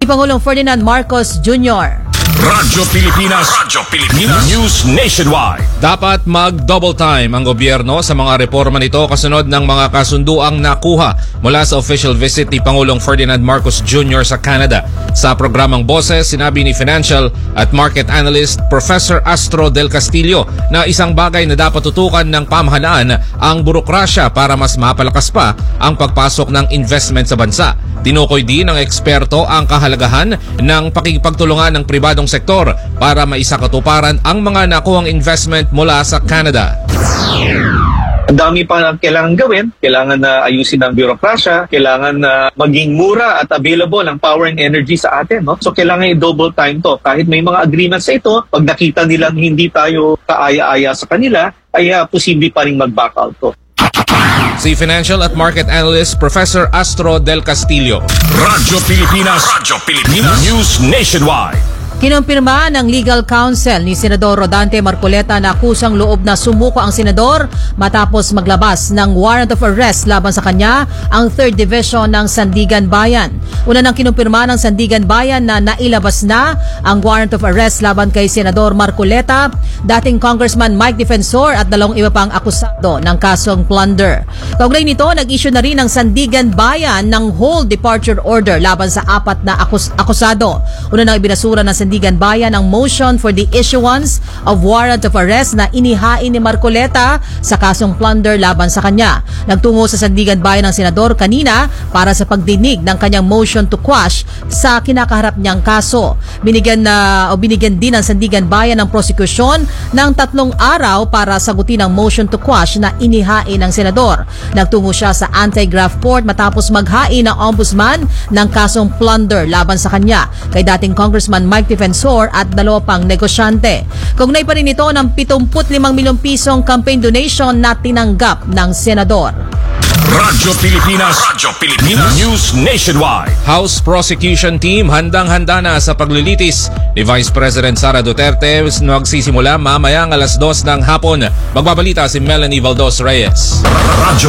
Pangulong Ferdinand Marcos Jr. Radyo Pilipinas, News Nationwide. Dapat mag-double time ang gobyerno sa mga reforma nito kasunod ng mga kasunduang nakuha mula sa official visit ni Pangulong Ferdinand Marcos Jr. sa Canada. Sa programang Boses, sinabi ni financial at market analyst Professor Astro Del Castillo na isang bagay na dapat tutukan ng pamahalaan ang burokrasya para mas mapalakas pa ang pagpasok ng investment sa bansa. Tinukoy din ng eksperto ang kahalagahan ng pakikipagtulungan ng pribadong sektor para maisakatuparan ang mga nakuhang investment mula sa Canada. Ang dami pa kailangan gawin. Kailangan na ayusin ang bürokrasya. Kailangan na maging mura at available ang power and energy sa atin. No? So kailangan i-double time to. Kahit may mga agreements sa ito, pag nakita nilang hindi tayo kaaya-aya sa kanila, ay posible pa rin mag-back out to. Si financial at market analyst Professor Astro Del Castillo. Radyo Pilipinas, News Nationwide. Kinumpirma ng legal counsel ni Senador Rodante Marcoleta na kusang loob na sumuko ang senador matapos maglabas ng warrant of arrest laban sa kanya ang 3rd Division ng Sandigan Bayan. Una nang kinumpirma ng Sandigan Bayan na nailabas na ang warrant of arrest laban kay Senador Marcoleta, dating Congressman Mike Defensor at 2 iba pang akusado ng kasong plunder. Kaugnay nito, nag-issue na rin ng Sandigan Bayan ng hold departure order laban sa 4 na akusado. Una nang ibinasura ng Sandigan Bayan ang motion for the issuance of warrant of arrest na inihain ni Marcoleta sa kasong plunder laban sa kanya. Nagtungo sa Sandigan Bayan ng senador kanina para sa pagdinig ng kanyang motion to quash sa kinakaharap niyang kaso. Binigyan din ng Sandigan Bayan ng prosekusyon ng 3 araw para sagutin ang motion to quash na inihain ng senador. Nagtungo siya sa anti-graft court matapos maghain ng ombudsman ng kasong plunder laban sa kanya kay dating Congressman Mike Defensor at 2 pang negosyante. Kaugnay pa rin ito ng 75 milyong pisong campaign donation na tinanggap ng senador. Radyo Pilipinas, News Nationwide. House Prosecution Team handang-handa na sa paglilitis ni Vice President Sara Duterte. Magsisimula mamayang 2:00 ng hapon. Magbabalita si Melanie Valdos Reyes. Radyo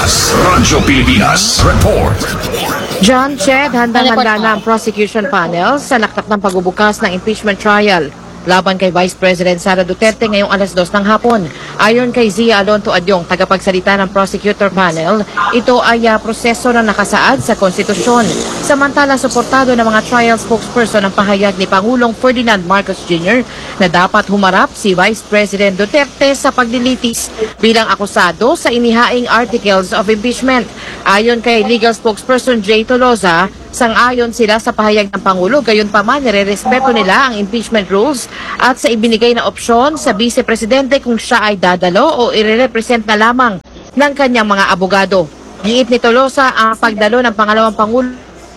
Pilipinas, report. John Ched, handang-handa na ang prosecution panel sa naktak ng pagbubukas ng impeachment trial laban kay Vice President Sara Duterte ngayong 2:00 ng hapon. Ayon kay Zia Alonto Adyong, tagapagsalita ng prosecutor panel, ito ay proseso na nakasaad sa konstitusyon. Samantala, suportado ng mga trial spokesperson ang pahayag ni Pangulong Ferdinand Marcos Jr. na dapat humarap si Vice President Duterte sa paglilitis bilang akusado sa inihaing articles of impeachment. Ayon kay legal spokesperson Jay Tolosa, sang-ayon sila sa pahayag ng Pangulo, gayunpaman nire-respeto nila ang impeachment rules at sa ibinigay na opsyon sa Vice Presidente kung siya ay dadalo o ire-represent na lamang ng kanyang mga abogado. Giit ni Tolosa ang pagdalo ng pangalawang Pangulo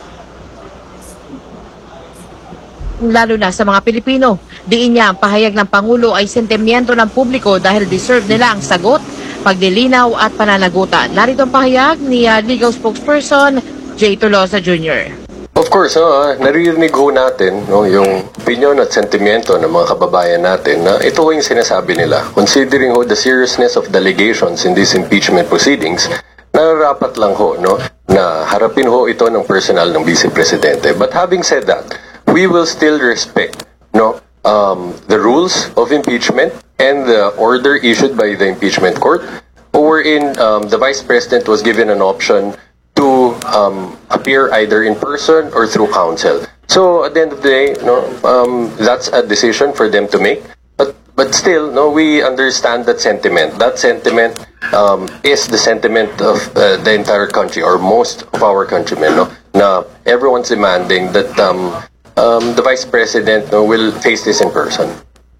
lalo na sa mga Pilipino. Diin niya ang pahayag ng Pangulo ay sentimiento ng publiko dahil deserve nila ang sagot, pagdilinaw at pananagutan. Narito ang pahayag ni legal spokesperson Jay Tolosa Jr. Of course, naririnig ho natin yung opinion at sentimiento ng mga kababayan natin na ito yung sinasabi nila. Considering ho the seriousness of the allegations in these impeachment proceedings, nararapat lang ho na harapin ho ito ng personal ng Vice Presidente. But having said that, we will still respect the rules of impeachment and the order issued by the impeachment court, wherein the Vice President was given an option to appear either in person or through counsel. So at the end of the day, that's a decision for them to make. But still, we understand that sentiment. That sentiment is the sentiment of the entire country, or most of our countrymen. Na everyone's demanding that the Vice President will face this in person.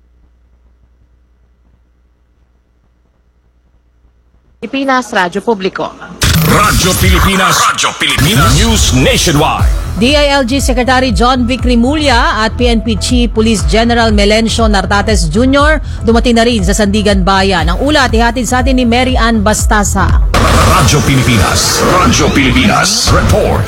Pilipinas, Radyo Publiko. Radyo Pilipinas, News Nationwide. DILG Secretary John Vic Rimulya at PNP Chief Police General Melencio Nartates Jr. dumating na rin sa Sandigan Bayan. Ang ulat ihatid sa atin ni Mary Ann Bastasa. Radyo Pilipinas, report.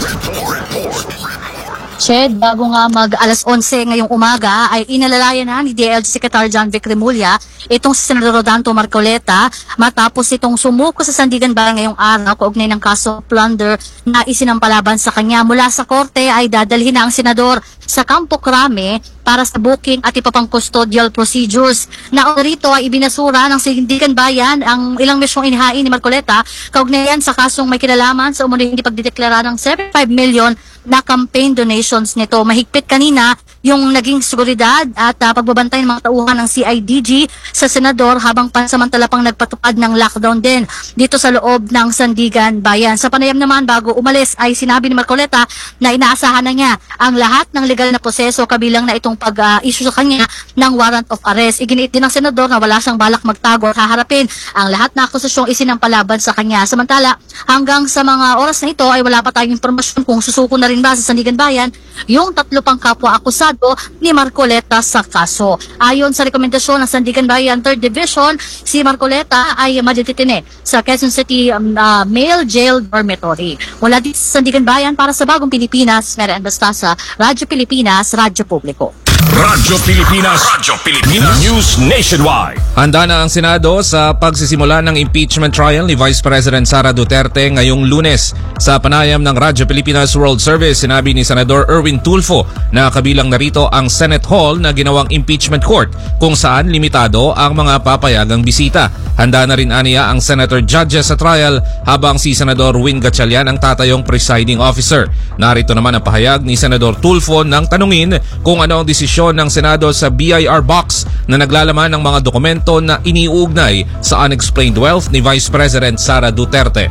Ched, bago nga mag 11:00 ngayong umaga ay inalalayan na ni DILG Secretary John Vic Rimulya itong si Senador Rodante Marcoleta matapos itong sumuko sa Sandigan Bayan ngayong araw kaugnay ng kaso plunder na isinampalaban sa kanya. Mula sa korte ay dadalhin na ang senador sa Campo Crame para sa booking at iba pang custodial procedures. Na rito ay ibinasura ng Sandigan Bayan ang ilang misyong inihain ni Marcoleta kaugnayan sa kasong may kinalaman sa umuling hindi pagdideklara ng 75 million na campaign donations nito. Mahigpit kanina yung naging seguridad at pagbabantay ng mga tauhan ng CIDG sa senador habang pansamantala pang nagpatupad ng lockdown din dito sa loob ng Sandigan Bayan. Sa panayam naman bago umalis ay sinabi ni Marcoleta na inaasahan na niya ang lahat ng legal na proseso kabilang na itong pag-issue sa kanya ng warrant of arrest. Iginiit din ng senador na wala siyang balak magtago at haharapin ang lahat na akusasyong isinampalaban sa kanya. Samantala, hanggang sa mga oras na ito ay wala pa tayong impormasyon kung susuko na rin ba sa Sandigan Bayan yung 3 pang kapwa akusado ni Marcoleta sa kaso. Ayon sa rekomendasyon ng Sandigan Bayan 3rd Division, si Marcoleta ay madetine sa Quezon City Male Jail Dormitory. Mula dito sa Sandigan Bayan para sa Bagong Pilipinas, Mary Ann Bastasa, Radyo Pilipinas, Radyo Publiko. Radyo Pilipinas. Radyo Pilipinas. News Nationwide. Handa na ang Senado sa pagsisimula ng impeachment trial ni Vice President Sara Duterte ngayong Lunes. Sa panayam ng Radyo Pilipinas World Service, sinabi ni Senador Erwin Tulfo na kabilang narito ang Senate Hall na ginawang impeachment court kung saan limitado ang mga papayagang bisita. Handa na rin aniya ang Senator Judges sa trial habang si Senador Win Gatchalian ang tatayong presiding officer. Narito naman ang pahayag ni Senador Tulfo nang tanungin kung ano ang desisyon ng Senado sa BIR box na naglalaman ng mga dokumento na iniuugnay sa unexplained wealth ni Vice President Sara Duterte.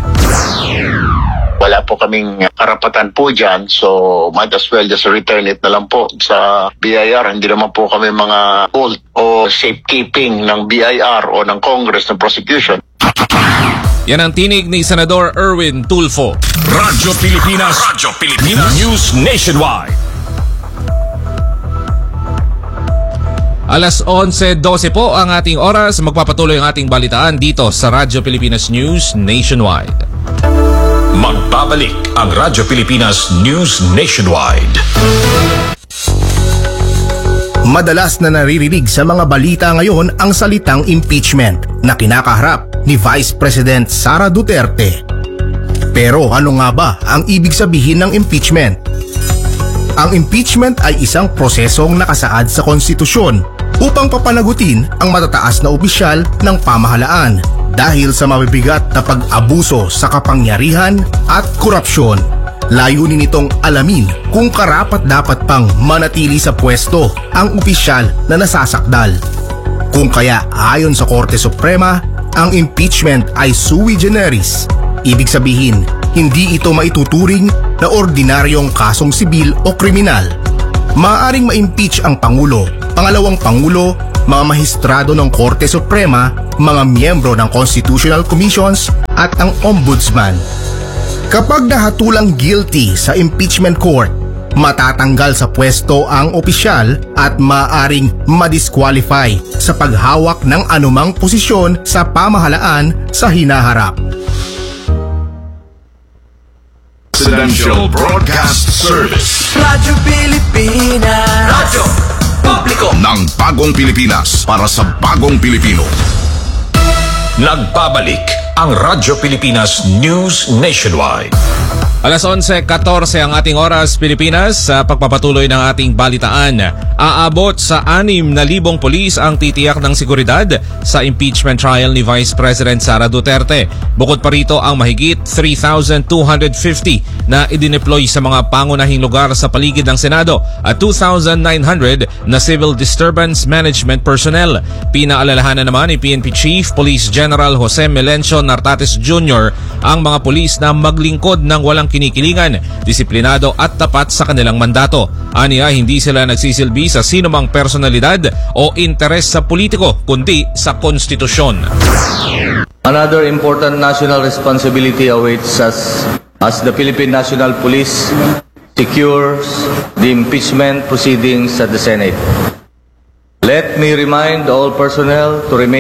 Wala po kaming karapatan po dyan, so might as well just return it na lang po sa BIR. Hindi naman po kami mga vault o safekeeping ng BIR o ng Congress ng prosecution. Yan ang tinig ni Senador Erwin Tulfo. Radyo Pilipinas. Radyo Pilipinas. News Nationwide. Alas 11:12 po ang ating oras. Magpapatuloy ang ating balitaan dito sa Radyo Pilipinas News Nationwide. Magbabalik ang Radyo Pilipinas News Nationwide. Madalas na naririnig sa mga balita ngayon ang salitang impeachment na kinakaharap ni Vice President Sara Duterte. Pero ano nga ba ang ibig sabihin ng impeachment? Ang impeachment ay isang prosesong nakasaad sa konstitusyon upang papanagutin ang matataas na opisyal ng pamahalaan dahil sa mabibigat na pag-abuso sa kapangyarihan at korupsyon. Layunin nitong alamin kung karapat-dapat pang manatili sa pwesto ang opisyal na nasasakdal. Kung kaya ayon sa Korte Suprema, ang impeachment ay sui generis. Ibig sabihin, hindi ito maituturing na ordinaryong kasong sibil o kriminal. Maaaring ma-impeach ang Pangulo, Pangalawang Pangulo, mga mahistrado ng Korte Suprema, mga miyembro ng Constitutional Commissions at ang Ombudsman. Kapag nahatulang guilty sa impeachment court, matatanggal sa pwesto ang opisyal at maaaring madisqualify sa paghawak ng anumang posisyon sa pamahalaan sa hinaharap. Presidential Broadcast Service. Radyo Pilipinas. Radyo Publiko ng Bagong Pilipinas para sa Bagong Pilipino. Nagbabalik ang Radyo Pilipinas News Nationwide. Alas 11:14 ang ating oras Pilipinas. Sa pagpapatuloy ng ating balitaan, aabot sa 6,000 pulis ang titiyak ng seguridad sa impeachment trial ni Vice President Sara Duterte. Bukod pa rito ang mahigit 3,250 na idineploy sa mga pangunahing lugar sa paligid ng Senado at 2,900 na civil disturbance management personnel. Pinaalalahanan naman ni PNP Chief Police General Jose Melencio Nartates Jr. ang mga pulis na maglingkod ng walang kinikilingan, disiplinado at tapat sa kanilang mandato. Aniya, hindi sila nagsisilbi sa sinumang personalidad o interes sa politiko kundi sa konstitusyon. Another important national responsibility awaits us as the Philippine National Police secures the impeachment proceedings at the Senate. Let me remind all personnel to remain